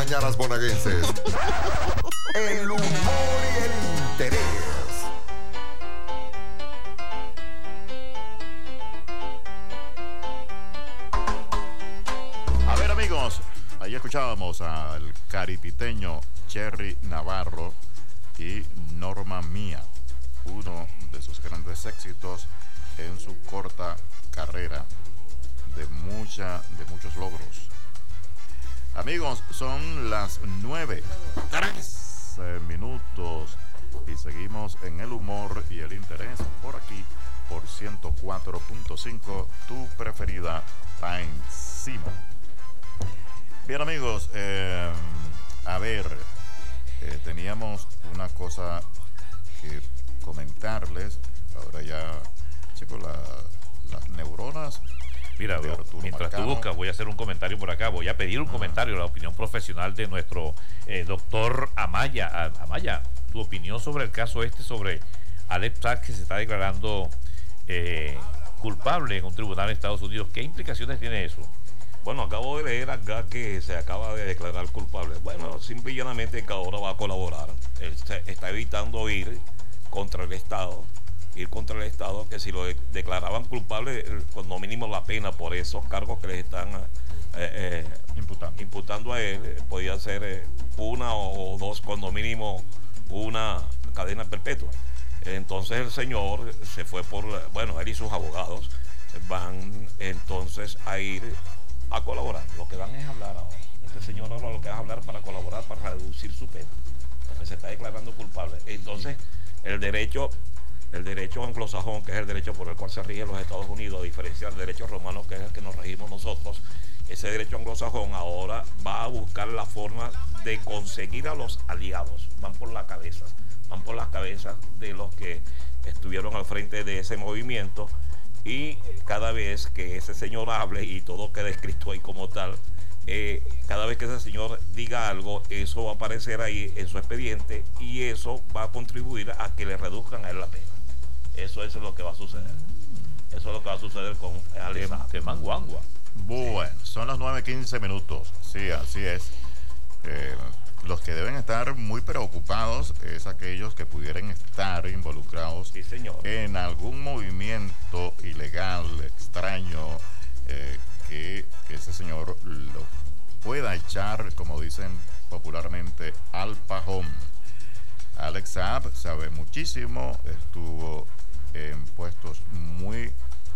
mañanas bonaerenses. El humor y el interés. A ver, amigos, ahí escuchábamos al caripiteño Cherry Navarro y Norma Mía, uno de sus grandes éxitos en su corta carrera de muchos logros. Amigos, son las 9:13 minutos y seguimos en el humor y el interés por aquí, por 104.5, tu preferida pa' encima. Bien, amigos, a ver, teníamos una cosa que comentarles. Ahora ya, chicos, las neuronas. Mira, mientras tú buscas, voy a hacer un comentario por acá. Voy a pedir un comentario, la opinión profesional de nuestro doctor Amaya. Amaya, tu opinión sobre el caso sobre Alex Saab, que se está declarando culpable en un tribunal de Estados Unidos. ¿Qué implicaciones tiene eso? Bueno, acabo de leer acá que se acaba de declarar culpable. Bueno, simplemente que ahora va a colaborar. Él está evitando ir contra el Estado, que si lo declaraban culpable, cuando mínimo la pena por esos cargos que les están imputando a él, podía ser una o dos, cuando mínimo una cadena perpetua. Entonces el señor se fue él y sus abogados van entonces a ir a colaborar. Lo que van es hablar ahora. Este señor ahora lo que va a hablar para colaborar, para reducir su pena, porque se está declarando culpable. Entonces, el derecho anglosajón, que es el derecho por el cual se rigen los Estados Unidos, a diferencia del derecho romano, que es el que nos regimos nosotros, ese derecho anglosajón ahora va a buscar la forma de conseguir a los aliados. Van por las cabezas de los que estuvieron al frente de ese movimiento. Y cada vez que ese señor hable y todo quede escrito ahí como tal, cada vez que ese señor diga algo, eso va a aparecer ahí en su expediente y eso va a contribuir a que le reduzcan a él la pena. Eso es lo que va a suceder. Eso es lo que va a suceder con Alex Saab. ¡Qué manguangua! Bueno, son las 9:15 minutos. Sí, así es. Los que deben estar muy preocupados es aquellos que pudieran estar involucrados en algún movimiento ilegal, extraño, que ese señor lo pueda echar, como dicen popularmente, al pajón. Alex Saab sabe muchísimo, estuvo en puestos muy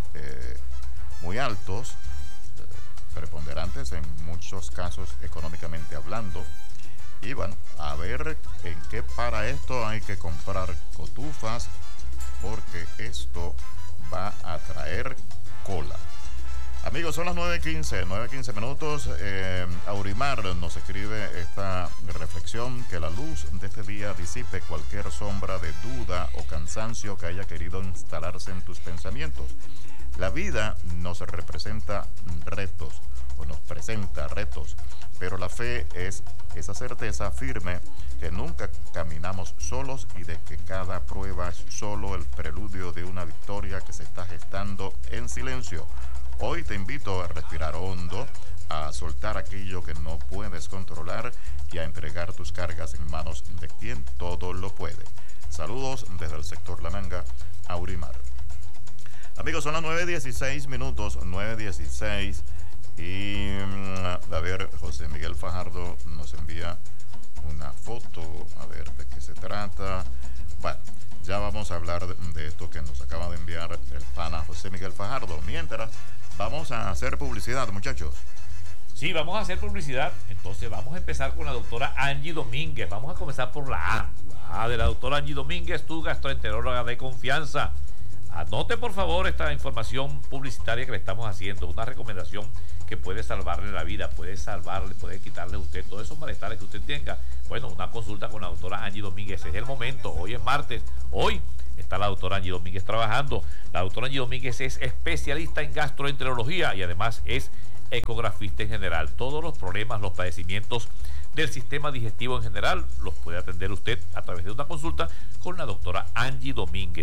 altos, preponderantes en muchos casos económicamente hablando. Y bueno, a ver en qué para esto. Hay que comprar cotufas porque esto va a traer cola. Amigos, son las 9:15 minutos. Aurimar nos escribe esta reflexión: que la luz de este día disipe cualquier sombra de duda o cansancio que haya querido instalarse en tus pensamientos. La vida nos representa retos, o nos presenta retos, pero la fe es esa certeza firme que nunca caminamos solos y de que cada prueba es solo el preludio de una victoria que se está gestando en silencio. Hoy te invito a respirar hondo, a soltar aquello que no puedes controlar y a entregar tus cargas en manos de quien todo lo puede. Saludos desde el sector La Manga, Aurimar. Amigos, son las 9:16 minutos, 9:16. Y a ver, José Miguel Fajardo nos envía una foto, a ver de qué se trata. Bueno, ya vamos a hablar de esto que nos acaba de enviar el pana José Miguel Fajardo. Mientras, vamos a hacer publicidad, muchachos. Sí, vamos a hacer publicidad. Entonces vamos a empezar con la doctora Angie Domínguez. Vamos a comenzar por la A de la doctora Angie Domínguez, tu gastroenteróloga de confianza. Anote por favor esta información publicitaria que le estamos haciendo, una recomendación que puede salvarle la vida, puede quitarle a usted todos esos malestares que usted tenga. Bueno, una consulta con la doctora Angie Domínguez es el momento. Hoy es martes, hoy está la doctora Angie Domínguez trabajando. La doctora Angie Domínguez es especialista en gastroenterología y además es ecografista en general. Todos los problemas, los padecimientos del sistema digestivo en general los puede atender usted a través de una consulta con la doctora Angie Domínguez.